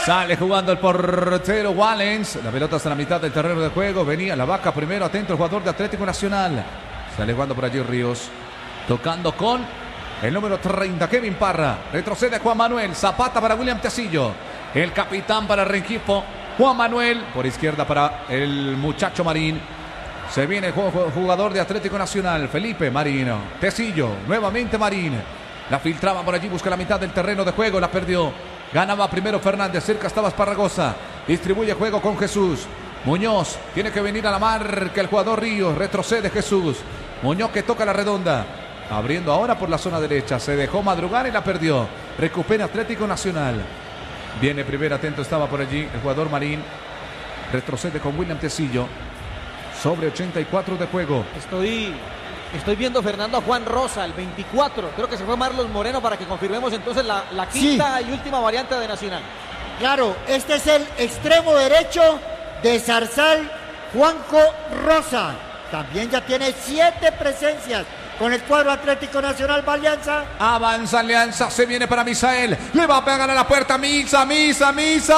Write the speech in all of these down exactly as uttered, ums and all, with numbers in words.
Sale jugando el portero Wallens. La pelota está en la mitad del terreno de juego. Venía la vaca primero, atento el jugador de Atlético Nacional. Sale jugando por allí Ríos. Tocando con el número treinta, Kevin Parra. Retrocede Juan Manuel. Zapata para William Tecillo. El capitán para Rengifo. Juan Manuel. Por izquierda para el muchacho Marín. Se viene el jugador de Atlético Nacional. Felipe Marino. Tecillo. Nuevamente Marín. La filtraba por allí. Busca la mitad del terreno de juego. La perdió. Ganaba primero Fernández. Cerca estaba Esparragosa. Distribuye juego con Jesús. Muñoz. Tiene que venir a la marca el jugador Ríos. Retrocede Jesús. Muñoz que toca la redonda. Abriendo ahora por la zona derecha. Se dejó madrugar y la perdió. Recupera Atlético Nacional. Viene primero, atento estaba por allí el jugador Marín. Retrocede con William Tecillo. Sobre ochenta y cuatro de juego. Estoy, estoy viendo Fernando a Juan Rosa, el veinticuatro. Creo que se fue Marlos Moreno para que confirmemos entonces la, la quinta sí. y última variante de Nacional. Claro, este es el extremo derecho de Zarzal, Juanco Rosa. También ya tiene siete presencias con el cuadro Atlético Nacional. Va Alianza. Avanza Alianza, se viene para Misael. Le va a pegar a la puerta Misa, Misa,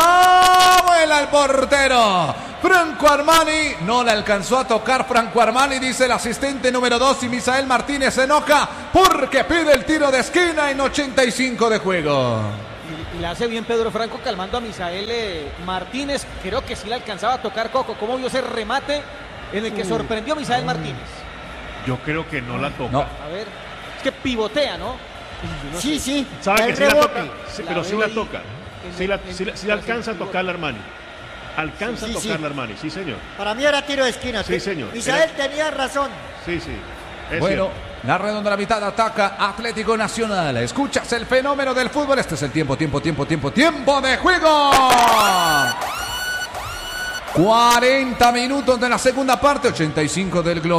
Misa. Vuela el portero. Franco Armani. No le alcanzó a tocar Franco Armani, dice el asistente número dos. Y Misael Martínez se enoja porque pide el tiro de esquina en ochenta y cinco de juego. Y, y le hace bien Pedro Franco calmando a Misael eh, Martínez. Creo que sí le alcanzaba a tocar Coco. ¿Cómo vio ese remate en el que sorprendió a Misael Martínez? Yo creo que no la toca. No. A ver, es que pivotea, ¿no? no sí, sé. sí. ¿Sabe que sí la toca? Sí, la pero sí la toca. El, sí, la, el, sí, la, sí alcanza a tocar la Armani. Alcanza sí, a tocar sí. la Armani, sí señor. Para mí era tiro de esquina. Sí, señor. Misael era... tenía razón. Sí, sí. Es bueno, cierto. La redonda la mitad ataca Atlético Nacional. Escuchas el fenómeno del fútbol. Este es el tiempo, tiempo, tiempo, tiempo, tiempo de juego. cuarenta minutos de la segunda parte, ochenta y cinco del globo.